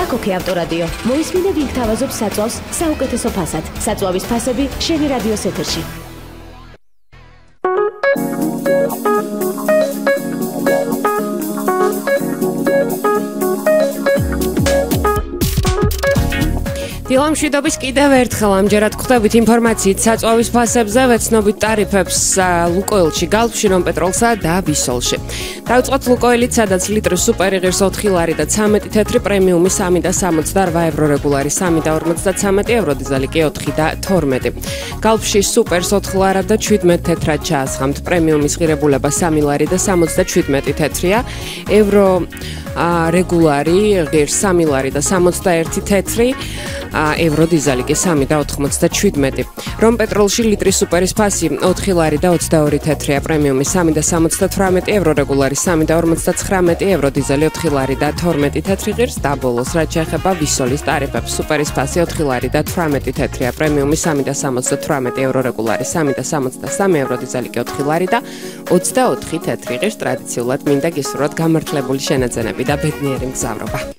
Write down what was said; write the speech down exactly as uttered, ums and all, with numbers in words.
აქოქე ავტორადიო. მოისმინე ვინ გთავაზობს საწვავს საუკეთესო ფასად. საწვავის ფასები შენი რადიოს ეთერში. დილამშვიდობის კიდევ ერთხელ ამჯერად ხვდებით ინფორმაციით საწვავის ფასებზე, ვეცნობით ტარიფებს ლუკოილში, გალფში, რომპეტროლსა და ვისოლში. დავიწყოთ ლუკოილით, სადაც ლიტრის სუპერი ღირს ოთხი ლარი და ცამეტი თეთრი, პრემიუმი სამი და სამოცდაორვა ევრო, რეგულარი სამი და ორმოცდაცამეტი ევრო, დიზელი კი ოთხი და თორმეტი. გალფში სუპერს ოთხ ლარა და შვიდმეტ თეთრად ჩაასხამთ, პრემიუმის ღირებულება სამი ლარი და სამოცდაშვიდმეტი თეთრია, ევრო რეგულარი ღირს სამი ლარი და სამოცდაერთი თეთრი, ევრო, დიზელი კი სამი და ოთხმოცდაშვიდმეტი. რომპეტროლში ლიტრის სუპერის ფასი ოთხი ლარი და ოცდაორი თეთრია, პრემიუმი სამი და სამოცდათვრამეტი ევრო, რეგულარი სამი და ორმოცდაცხრამეტი ევრო, დიზელი ოთხი ლარი და თორმეტი თეთრი ღირს და ბოლოს რაც შეეხება ვისოლის ტარიფებს, სუპერის ფასი ოთხი ლარი და თვრამეტი თეთრია, პრემიუმი სამი და სამოცდათვრამეტი ევრო, რეგულარი სამი და სამოცდასამი ევრო, დიზელი კი ოთხი ლარი და ოცდაოთხი თეთრი ღირს. ტრადიციულად მინდა გისურვოთ გამართლებული შენაძენები და ბედნიერი მგზავრობა.